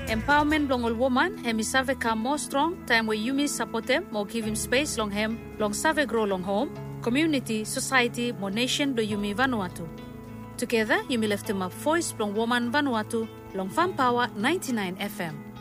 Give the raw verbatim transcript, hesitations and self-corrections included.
Empowerment long all woman, hemi save come more strong, time where you support them, more give him space long him, long save grow long home, community, society, more nation do Yumi Vanuatu. Together, Yumi left him up voice long woman Vanuatu, long Fan Power ninety-nine F M.